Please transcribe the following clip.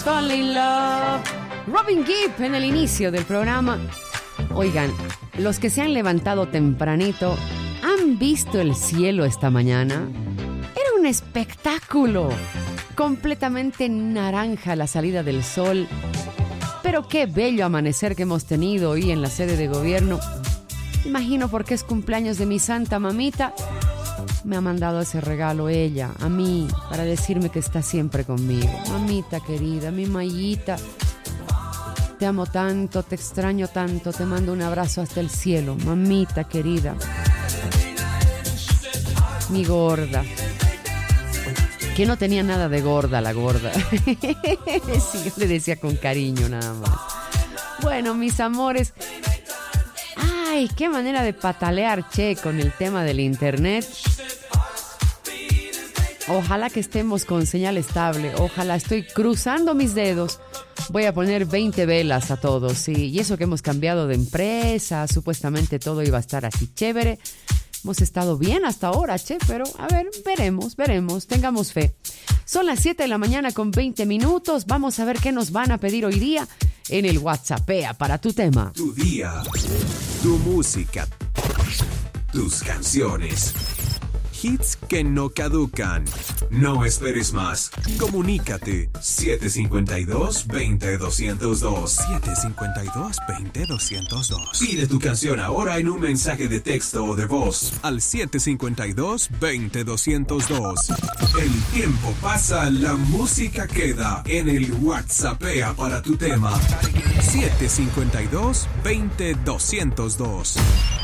Fall in Love. Robin Gibb en el inicio del programa. Oigan, los que se han levantado tempranito, ¿han visto el cielo esta mañana? Era un espectáculo. Completamente naranja la salida del sol. Pero qué bello amanecer que hemos tenido hoy en la sede de gobierno. Imagino porque es cumpleaños de mi santa mamita. Me ha mandado ese regalo ella, a mí, para decirme que está siempre conmigo. Mamita querida, mi Mayita. Te amo tanto, te extraño tanto, te mando un abrazo hasta el cielo. Mamita querida. Mi gorda. Que no tenía nada de gorda la gorda. Sí, yo le decía con cariño nada más. Bueno, mis amores. Ay, qué manera de patalear, che, con el tema del internet. Ojalá que estemos con señal estable. Ojalá, estoy cruzando mis dedos. Voy a poner 20 velas a todos, sí. Y eso que hemos cambiado de empresa, supuestamente todo iba a estar así chévere. Hemos estado bien hasta ahora, che, pero a ver, veremos, tengamos fe. Son las 7 de la mañana con 20 minutos. Vamos a ver qué nos van a pedir hoy día en el WhatsAppea para tu tema. Tu día, tu música, tus canciones. Hits que no caducan. No esperes más. Comunícate 752-20-202. 752-20-202. Pide tu canción ahora en un mensaje de texto o de voz al 752-20-202. El tiempo pasa, la música queda en el WhatsAppea para tu tema. 752-20-202.